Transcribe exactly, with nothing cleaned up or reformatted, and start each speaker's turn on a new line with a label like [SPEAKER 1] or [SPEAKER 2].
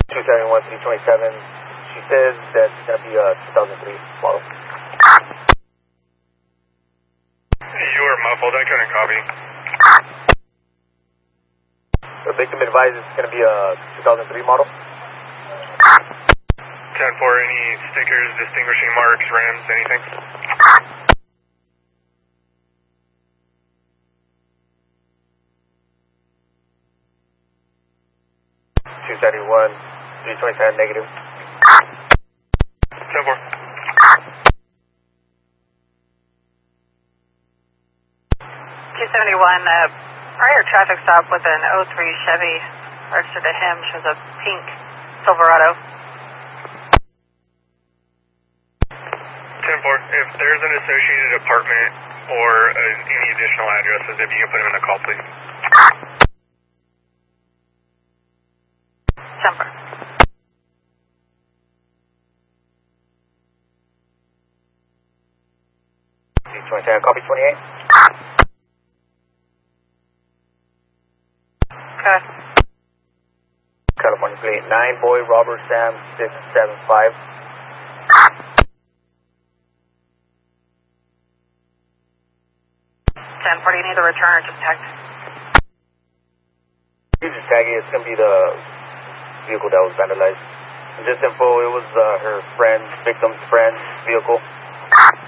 [SPEAKER 1] two seventy-one, three twenty-seven. She says that it's going to be a two thousand three model.
[SPEAKER 2] You are muffled. I couldn't copy.
[SPEAKER 1] The victim advises it's going to be a two thousand three model.
[SPEAKER 2] ten four, any stickers, distinguishing marks, rims, anything?
[SPEAKER 1] two seventy-one, three twenty-seven, negative.
[SPEAKER 2] ten four.
[SPEAKER 3] two seventy-one, uh, prior traffic stop with an oh three Chevy registered to him shows a pink Silverado.
[SPEAKER 2] ten four, if there's an associated apartment or uh, any additional addresses, if you can put them in the call, please.
[SPEAKER 3] ten four.
[SPEAKER 1] three twenty-seven, copy twenty-eight.
[SPEAKER 3] Okay.
[SPEAKER 1] California plate nine, boy, Robert Sam six seven five.
[SPEAKER 3] ten four, do you need the return or just text?
[SPEAKER 1] You just tag it, it's going to be the vehicle that was vandalized. And just info, it was uh, her friend, victim's friend's vehicle.